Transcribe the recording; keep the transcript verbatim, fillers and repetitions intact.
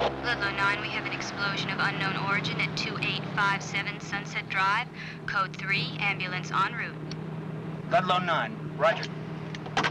Ludlow nine, we have an explosion of unknown origin at two eight five seven Sunset Drive. Code three, ambulance en route. Ludlow nine, roger.